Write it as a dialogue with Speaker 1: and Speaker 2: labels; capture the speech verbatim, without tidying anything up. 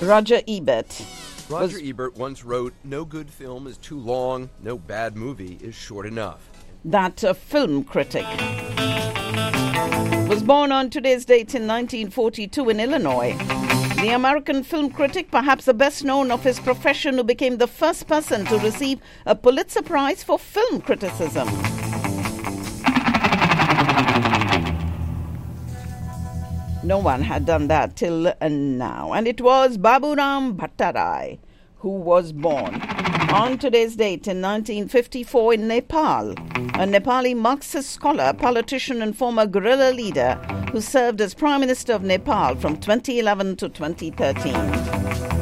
Speaker 1: Roger Ebert.
Speaker 2: Roger
Speaker 1: was,
Speaker 2: Ebert once wrote, "No good film is too long, no bad movie is short enough."
Speaker 1: That uh, film critic was born on today's date in nineteen forty-two in Illinois. The American film critic, perhaps the best known of his profession, who became the first person to receive a Pulitzer Prize for film criticism. No one had done that till now. And it was Baburam Bhattarai who was born on today's date in nineteen fifty-four in Nepal. A Nepali Marxist scholar, politician and former guerrilla leader who served as Prime Minister of Nepal from twenty eleven to twenty thirteen.